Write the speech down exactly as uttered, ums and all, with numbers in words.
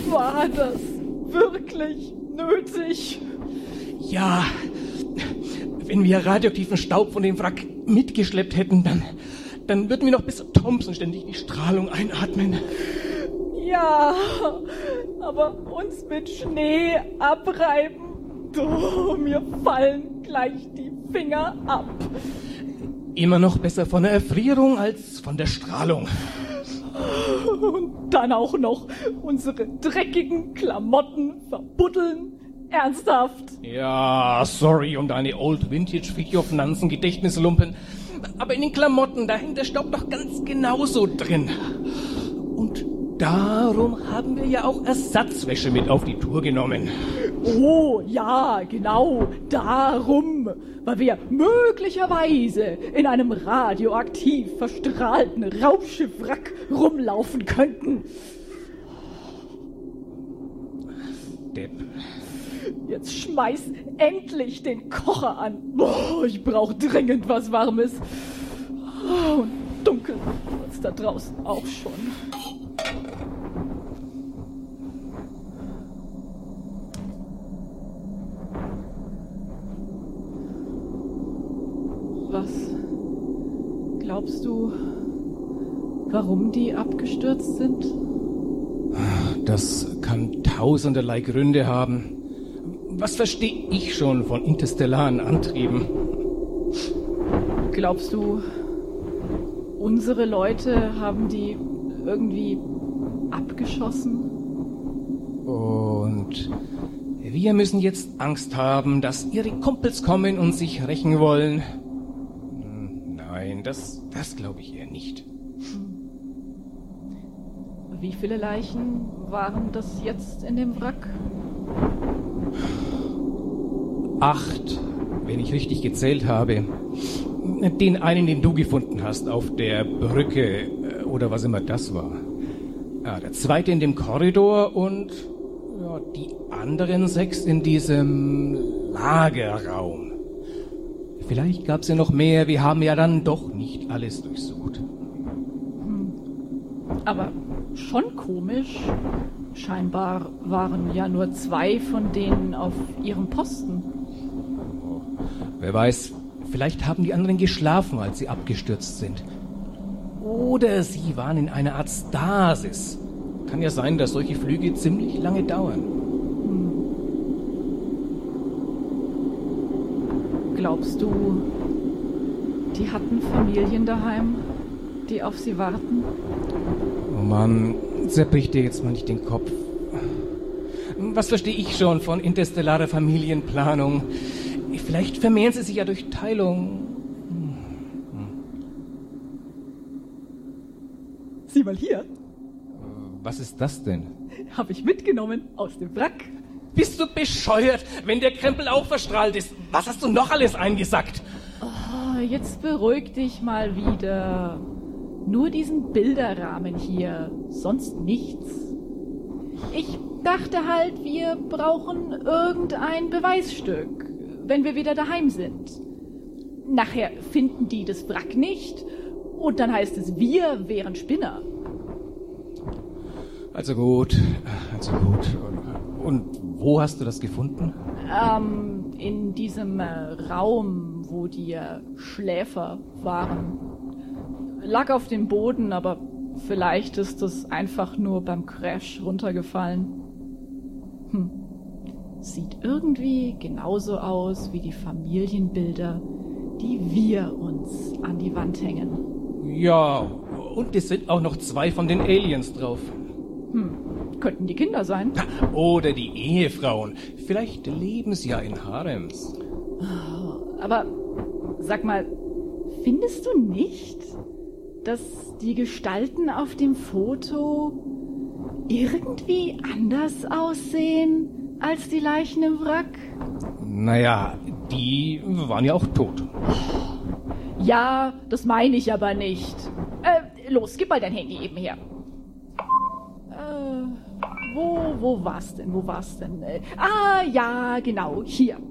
War das wirklich nötig? Ja, wenn wir radioaktiven Staub von dem Wrack mitgeschleppt hätten, dann, dann würden wir noch bis Thompson ständig die Strahlung einatmen. Ja, aber uns mit Schnee abreiben, oh, mir fallen gleich die Finger ab. Immer noch besser von der Erfrierung als von der Strahlung. Und dann auch noch unsere dreckigen Klamotten verbuddeln. Ernsthaft? Ja, sorry um deine Old-Vintage-Fridtjof-Nansen-Gedächtnislumpen. Aber in den Klamotten, da hängt der Staub doch ganz genauso drin. Und darum haben wir ja auch Ersatzwäsche mit auf die Tour genommen. Oh, ja, genau, darum. Weil wir möglicherweise in einem radioaktiv verstrahlten Raumschiffwrack rumlaufen könnten. Depp. Jetzt schmeiß endlich den Kocher an. Oh, ich brauche dringend was Warmes. Oh, und dunkel wird's da draußen auch schon. Was glaubst du, warum die abgestürzt sind? Das kann tausenderlei Gründe haben. Was verstehe ich schon von interstellaren Antrieben? Glaubst du, unsere Leute haben die irgendwie abgeschossen? Und wir müssen jetzt Angst haben, dass ihre Kumpels kommen und sich rächen wollen? Nein, das, das glaube ich eher nicht. Wie viele Leichen waren das jetzt in dem Wrack? Acht, wenn ich richtig gezählt habe. Den einen, den du gefunden hast auf der Brücke oder was immer das war. Ja, der zweite in dem Korridor und ja, die anderen sechs in diesem Lagerraum. Vielleicht gab es ja noch mehr, wir haben ja dann doch nicht alles durchsucht. Hm. Aber schon komisch. Scheinbar waren ja nur zwei von denen auf ihrem Posten. Oh, wer weiß, vielleicht haben die anderen geschlafen, als sie abgestürzt sind. Oder sie waren in einer Art Stasis. Kann ja sein, dass solche Flüge ziemlich lange dauern. Hm. Glaubst du, die hatten Familien daheim, die auf sie warten? Oh Mann, zerbrich dir jetzt mal nicht den Kopf. Was verstehe ich schon von interstellarer Familienplanung? Vielleicht vermehren sie sich ja durch Teilung. Sieh mal hier. Was ist das denn? Habe ich mitgenommen aus dem Wrack. Bist du bescheuert, wenn der Krempel auch verstrahlt ist? Was hast du noch alles eingesackt? Oh, jetzt beruhig dich mal wieder. Nur diesen Bilderrahmen hier, sonst nichts. Ich dachte halt, wir brauchen irgendein Beweisstück, wenn wir wieder daheim sind. Nachher finden die das Wrack nicht und dann heißt es, wir wären Spinner. Also gut, also gut. Und wo hast du das gefunden? Ähm, in diesem äh, Raum, wo die äh, Schläfer waren. Lag auf dem Boden, aber vielleicht ist es einfach nur beim Crash runtergefallen. Hm. Sieht irgendwie genauso aus wie die Familienbilder, die wir uns an die Wand hängen. Ja, und es sind auch noch zwei von den Aliens drauf. Hm. Könnten die Kinder sein? Oder die Ehefrauen. Vielleicht leben sie ja in Harems. Aber sag mal, findest du nicht, dass die Gestalten auf dem Foto irgendwie anders aussehen als die Leichen im Wrack? Naja, die waren ja auch tot. Ja, das meine ich aber nicht. Äh, los, gib mal dein Handy eben her. Äh, wo, wo war's denn, wo war's denn? Äh, ah, ja, genau, hier.